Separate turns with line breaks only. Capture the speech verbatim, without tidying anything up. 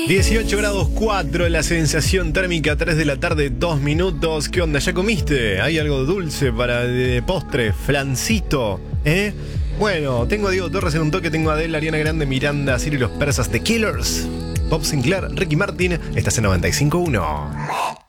dieciocho grados cuatro, la sensación térmica, tres de la tarde, dos minutos. ¿Qué onda? ¿Ya comiste? ¿Hay algo dulce para de postre? ¿Flancito? ¿Eh? Bueno, tengo a Diego Torres en un toque, tengo a Adele, Ariana Grande, Miranda, Ciro y los Persas, The Killers, Bob Sinclair, Ricky Martin. Estás en noventa y cinco punto uno.